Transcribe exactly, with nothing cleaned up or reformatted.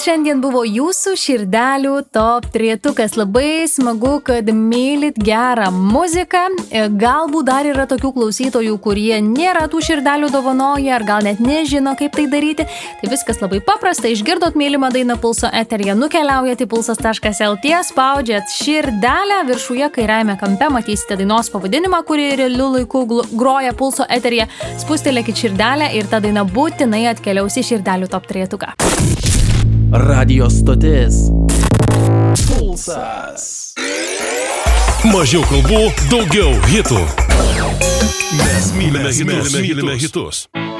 šiandien buvo jūsų širdelių top trejetukas. Labai smagu, kad mylit gerą muziką. Galbūt dar yra tokių klausytojų, kurie nėra tų širdelių dovanoja, ar gal net nežino, kaip tai daryti. Tai viskas labai paprasta. Išgirdot mylimą dainą Pulso eteryje, nukeliaujat į pulsas taškas lt, spaudžiat širdelę, viršuje kairiajame kampe matysite dainos pavadinimą, kuri realiu laiku groja Pulso eteryje. Spustelėkit širdelę ir ta daina būtinai atkeliaus į širdelių top trejetuką. Radio stotis Pulsas. Mažiau kalbų, daugiau hitų. Mes mylime hitus. Mes mylime hitus.